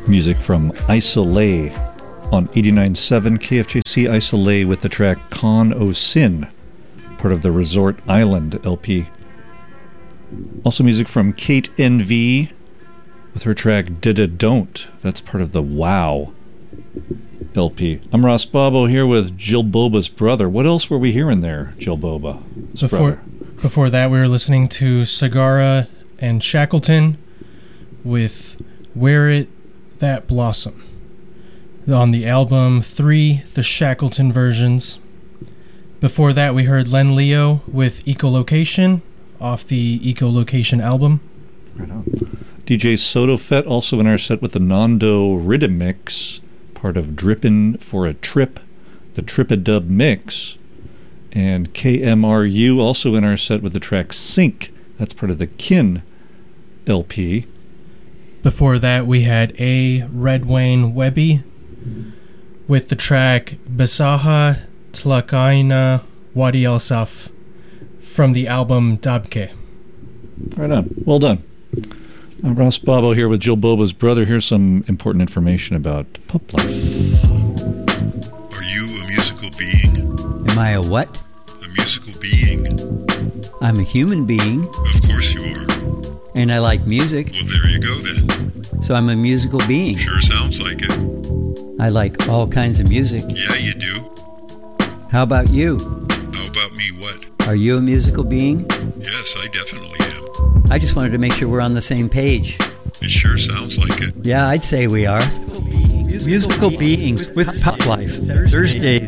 Music from Isolé on 89.7 KFJC. Isolé with the track Con O Sin, part of the Resort Island LP. Also music from Kate NV with her track Dida Don't. That's part of the Wow LP. I'm Ross Bobo here with Jill Boba's brother. What else were we hearing there, Jill Boba? Before that, we were listening to Sagara and Shackleton with Wear It That Blossom on the album 3, the Shackleton versions. Before that, we heard Len Leo with Echolocation off the Echolocation album. Right on. DJ Soto Fett also in our set with the Nando Rhythm Mix, part of Drippin' for a Trip, the Trip-a-Dub Mix. And KMRU also in our set with the track Sync. That's part of the Kin LP. Before that, we had A. Redwayne Webby with the track Besaha Tlakaina Wadi Al-Saf from the album Dabke. Right on. Well done. I'm Ross Bobo here with Jill Boba's brother. Here's some important information about pop life. Are you a musical being? Am I a what? A musical being. I'm a human being. Of course you are. And I like music. Well, there you go then. So I'm a musical being. Sure sounds like it. I like all kinds of music. Yeah, you do. How about you? How about me what? Are you a musical being? Yes, I definitely am. I just wanted to make sure we're on the same page. It sure sounds like it. Yeah, I'd say we are. Musical beings with Pop Life. Thursdays